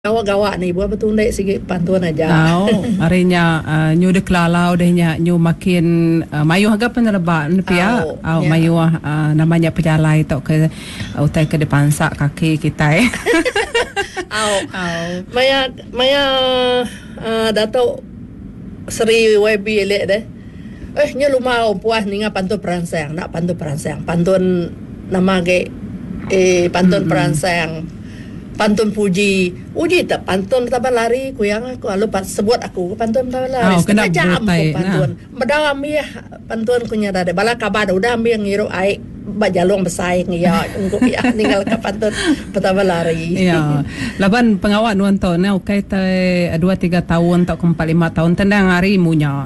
gawa-gawa ni buat betul dek sikit pantuan aja. Arinya nyu de kelalau dehnya nyu makin mayu harga penerba pia mayu namanya pejalai tok ke utai ke depan sak kaki kita Maya Dato Sri Webi elek deh. Nya lumau puas ninga pantun peransang, nak pantun peransang. Pantun nama ke pantun peransang. Pantun puji tak pantun tabal lari ku yang aku lalu sebut aku pantun tabal lari kena jam butai pantun medawam ya pantun ku nya dade bala kabar udah ambil ngiru ai bajalong besaing ya engko ya ninggal ka pantun tabal lari ya laban pengawak nuanto na ukai ta 2-3 tahun tak 4-5 tahun tendang hari munya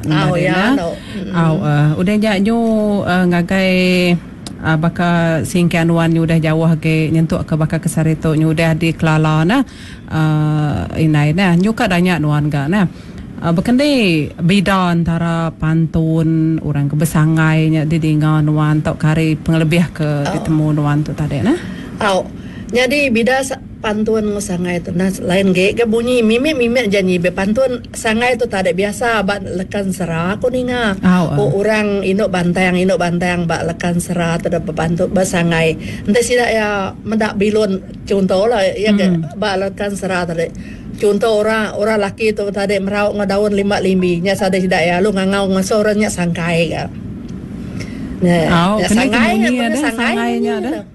udah nyu ngagai baka singkian wan ni udah jauh ke nyentuk ke baka kesarito ni udah di kelala na inai na nyuka danya nuan ga na bakande beda antara pantun orang kebesangai nya didingan nuan tok kari penglebih ke ditemu nuan tu tadi na jadi beda pantun sangai tu nah lain ge bunyi mimik janji be pantun sangai tu tak ada biasa bak lekan serah aku ninga orang induk bantang bak lekan serah tu ada pantun basangai ente sida ya mendak bilun contoh lah ya bak lekan serah tadi contoh orang laki tu tadi merau ngadaun 5 limbi nya sada sida ya lu ngangau ngasornya sangkai ga sangai nya ada